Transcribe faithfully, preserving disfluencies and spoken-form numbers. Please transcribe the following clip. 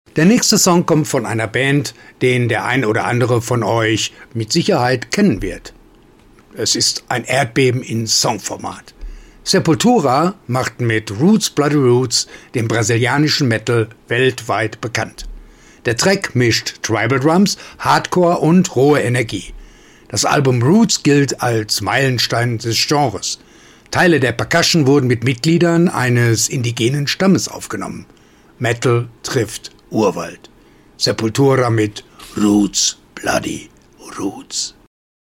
Der nächste Song kommt von einer Band, den der ein oder andere von euch mit Sicherheit kennen wird. Es ist ein Erdbeben in Songformat. Sepultura macht mit Roots Bloody Roots den brasilianischen Metal weltweit bekannt. Der Track mischt Tribal Drums, Hardcore und rohe Energie. Das Album Roots gilt als Meilenstein des Genres. Teile der Percussion wurden mit Mitgliedern eines indigenen Stammes aufgenommen. Metal trifft Urwald. Sepultura mit Roots Bloody Roots.